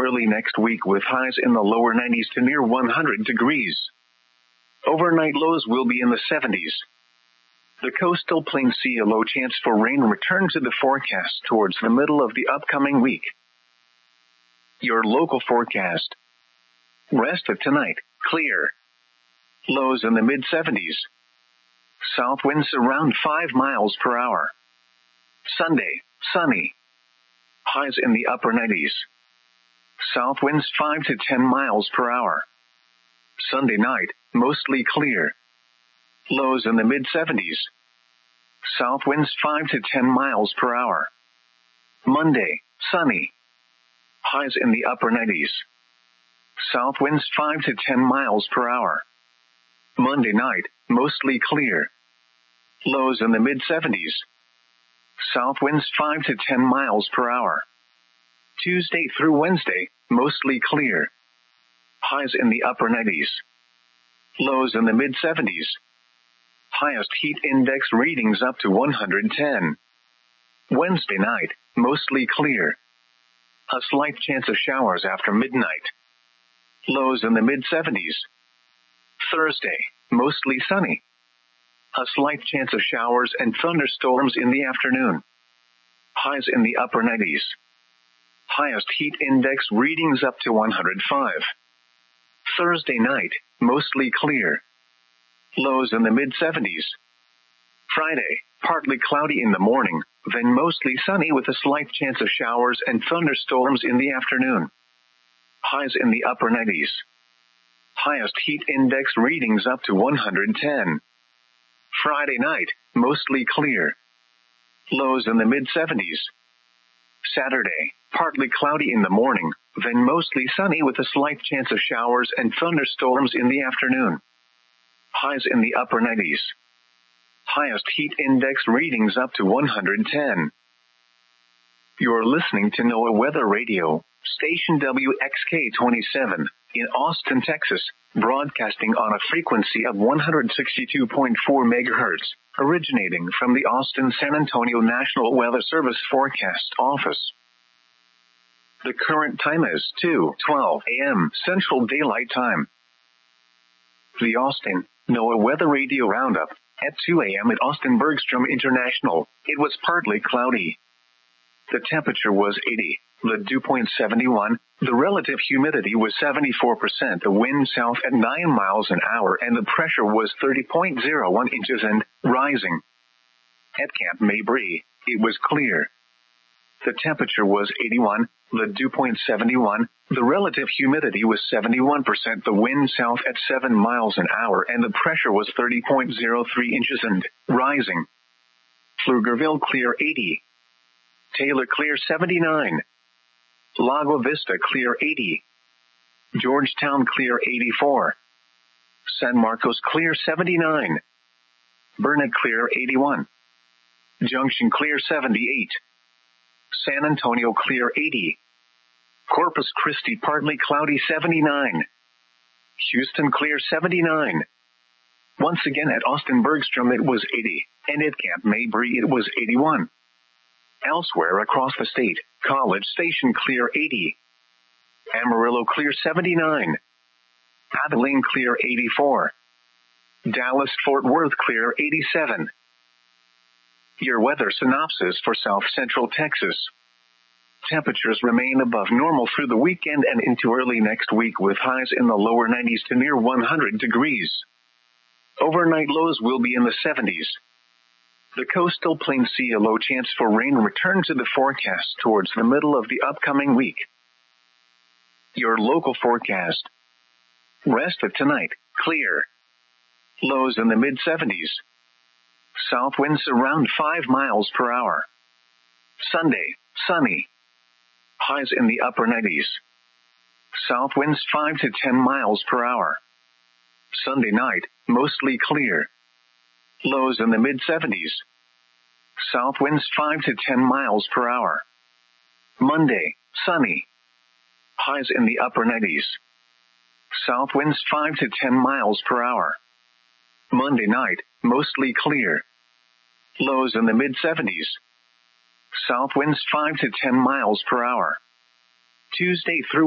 early next week with highs in the lower 90s to near 100 degrees. Overnight lows will be in the 70s. The coastal plain see a low chance for rain return to the forecast towards the middle of the upcoming week. Your local forecast. Rest of tonight, clear. Lows in the mid-70s. South winds around 5 miles per hour. Sunday, sunny. Highs in the upper 90s. South winds 5 to 10 miles per hour. Sunday night, mostly clear. Lows in the mid-70s. South winds 5 to 10 miles per hour. Monday, sunny. Highs in the upper 90s. South winds 5 to 10 miles per hour. Monday night, mostly clear. Lows in the mid-70s. South winds 5 to 10 miles per hour. Tuesday through Wednesday, mostly clear. Highs in the upper 90s. Lows in the mid-70s. Highest heat index readings up to 110. Wednesday night, mostly clear. A slight chance of showers after midnight. Lows in the mid-70s. Thursday, mostly sunny. A slight chance of showers and thunderstorms in the afternoon. Highs in the upper 90s. Highest heat index readings up to 105. Thursday night, mostly clear. Lows in the mid-70s. Friday, partly cloudy in the morning, then mostly sunny with a slight chance of showers and thunderstorms in the afternoon. Highs in the upper 90s. Highest heat index readings up to 110. Friday night, mostly clear. Lows in the mid-70s. Saturday, partly cloudy in the morning, then mostly sunny with a slight chance of showers and thunderstorms in the afternoon. Highs in the upper 90s. Highest heat index readings up to 110. You're listening to NOAA Weather Radio, station WXK-27, in Austin, Texas, broadcasting on a frequency of 162.4 MHz, originating from the Austin-San Antonio National Weather Service Forecast Office. The current time is 2:12 a.m. Central Daylight Time. The Austin NOAA Weather Radio Roundup. At 2 a.m. at Austin Bergstrom International, it was partly cloudy. The temperature was 80, the dew point 71, the relative humidity was 74%, the wind south at 9 miles an hour, and the pressure was 30.01 inches and rising. At Camp Mabry, it was clear. The temperature was 81, the dew point 71, the relative humidity was 71%, the wind south at 7 miles an hour, and the pressure was 30.03 inches and rising. Pflugerville clear 80. Taylor clear 79. Lago Vista clear 80. Georgetown clear 84. San Marcos clear 79. Burnet clear 81. Junction clear 78. San Antonio clear 80. Corpus Christi partly cloudy 79. Houston clear 79. Once again at Austin Bergstrom it was 80, and at Camp Mabry it was 81. Elsewhere across the state, College Station clear 80. Amarillo clear 79. Abilene clear 84. Dallas-Fort Worth clear 87. Your weather synopsis for South Central Texas. Temperatures remain above normal through the weekend and into early next week with highs in the lower 90s to near 100 degrees. Overnight lows will be in the 70s. The coastal plain see a low chance for rain return to the forecast towards the middle of the upcoming week. Your local forecast. Rest of tonight, clear. Lows in the mid-70s. South winds around 5 miles per hour. Sunday, sunny. Highs in the upper 90s. South winds 5 to 10 miles per hour. Sunday night, mostly clear. Lows in the mid-70s. South winds 5 to 10 miles per hour. Monday, sunny. Highs in the upper 90s. South winds 5 to 10 miles per hour. Monday night, mostly clear. Lows in the mid-70s. South winds 5 to 10 miles per hour. Tuesday through